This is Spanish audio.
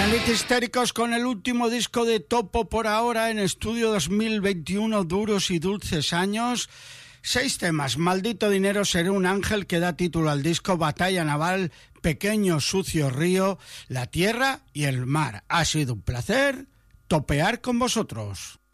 Elite Histéricos con el último disco de Topo por ahora en estudio 2021, Duros y Dulces Años. 6 temas: Maldito Dinero, Seré un Ángel, que da título al disco, Batalla Naval, Pequeño Sucio Río, La Tierra y el Mar. Ha sido un placer topear con vosotros.